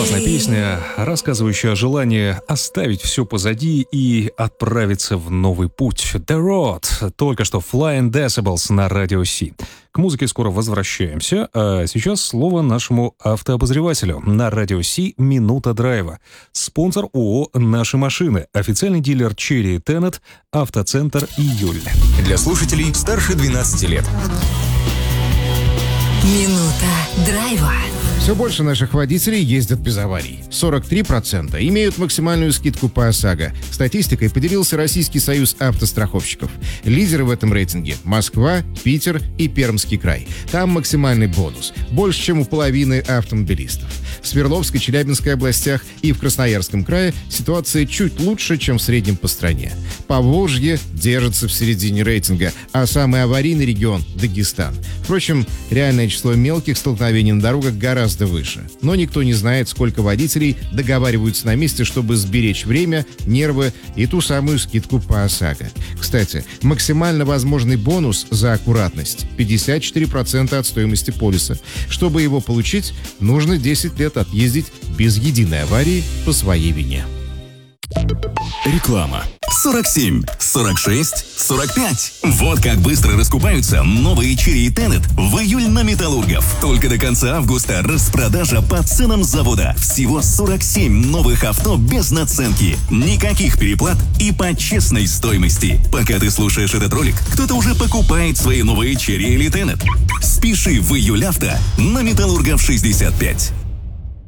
Классная песня, рассказывающая о желании оставить все позади и отправиться в новый путь. The Road. Только что Flying Decibels на Радио Си. К музыке скоро возвращаемся, а сейчас слово нашему автообозревателю. На Радио Си «Минута драйва». Спонсор ООО «Наши машины». Официальный дилер Cherry Tenet. Автоцентр «Июль». Для слушателей старше 12 лет. Минута драйва. Все больше наших водителей ездят без аварий. 43% имеют максимальную скидку по ОСАГО. Статистикой поделился Российский союз автостраховщиков. Лидеры в этом рейтинге – Москва, Питер и Пермский край. Там максимальный бонус – больше, чем у половины автомобилистов. В Свердловской, Челябинской областях и в Красноярском крае ситуация чуть лучше, чем в среднем по стране. Поволжье держится в середине рейтинга, а самый аварийный регион – Дагестан. Впрочем, реальное число мелких столкновений на дорогах гораздо выше. Но никто не знает, сколько водителей договариваются на месте, чтобы сберечь время, нервы и ту самую скидку по ОСАГО. Кстати, максимально возможный бонус за аккуратность – 54% от стоимости полиса. Чтобы его получить, нужно 10 лет отъездить без единой аварии по своей вине. Реклама. 47, 46, 45. Вот как быстро раскупаются новые Cherry Tenet в июль на Металлургов. Только до конца августа распродажа по ценам завода. Всего 47 новых авто без наценки. Никаких переплат и по честной стоимости. Пока ты слушаешь этот ролик, кто-то уже покупает свои новые Cherry или Tenet. Спеши в июль авто на Металлургов 65.